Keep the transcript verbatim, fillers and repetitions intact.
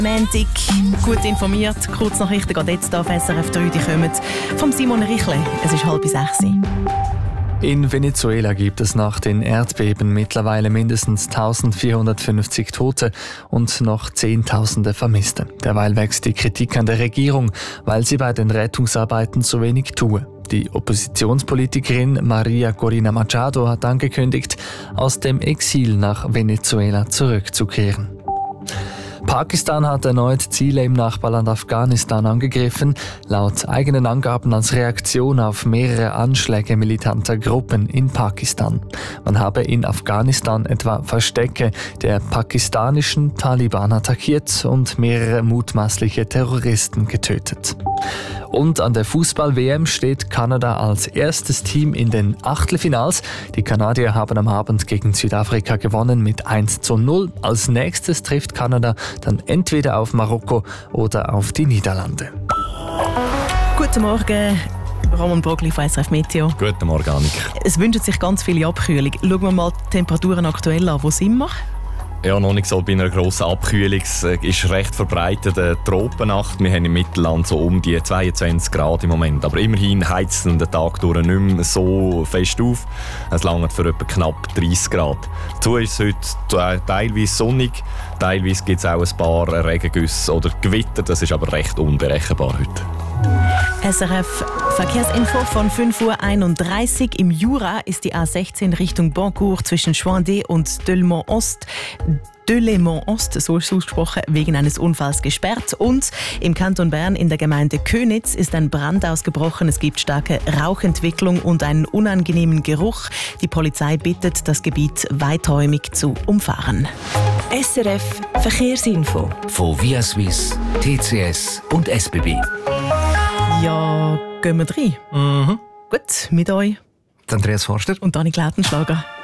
Montag, gut informiert, Kurznachrichten geht jetzt auf S R F drei, die kommen vom Simon Richle. Es ist halb sechs. In Venezuela gibt es nach den Erdbeben mittlerweile mindestens eintausendvierhundertfünfzig Tote und noch Zehntausende Vermisste. Derweil wächst die Kritik an der Regierung, weil sie bei den Rettungsarbeiten zu wenig tue. Die Oppositionspolitikerin Maria Corina Machado hat angekündigt, aus dem Exil nach Venezuela zurückzukehren. Pakistan hat erneut Ziele im Nachbarland Afghanistan angegriffen, laut eigenen Angaben als Reaktion auf mehrere Anschläge militanter Gruppen in Pakistan. Man habe in Afghanistan etwa Verstecke der pakistanischen Taliban attackiert und mehrere mutmaßliche Terroristen getötet. Und an der Fußball-W M steht Kanada als erstes Team in den Achtelfinals. Die Kanadier haben am Abend gegen Südafrika gewonnen mit eins zu null. Als nächstes trifft Kanada dann entweder auf Marokko oder auf die Niederlande. Guten Morgen, Roman Brogli von S R F Meteo. Guten Morgen, Annika. Es wünscht sich ganz viel Abkühlung. Schauen wir mal die Temperaturen aktuell an. Wo sind wir? Ja, noch nicht so bei einer grossen Abkühlung. Es ist recht verbreitet eine Tropennacht. Wir haben im Mittelland so um die zweiundzwanzig Grad im Moment. Aber immerhin heizt es den Tag durch nicht mehr so fest auf. Es langt für etwa knapp dreißig Grad. Dazu ist es heute teilweise sonnig. Teilweise gibt es auch ein paar Regengüsse oder Gewitter. Das ist aber recht unberechenbar heute. S R F Verkehrsinfo von fünf Uhr einunddreißig. Im Jura ist die A sechzehn Richtung Boncourt zwischen Choindé und Delemont-Ost. Delemont-Ost, so ist es ausgesprochen, wegen eines Unfalls gesperrt. Und im Kanton Bern in der Gemeinde Köniz ist ein Brand ausgebrochen. Es gibt starke Rauchentwicklung und einen unangenehmen Geruch. Die Polizei bittet, das Gebiet weiträumig zu umfahren. S R F Verkehrsinfo von Via Suisse, T C S und S B B. Ja, gehen wir rein. Mhm. Gut, mit euch. Andreas Forster und Dani Glättenschlager.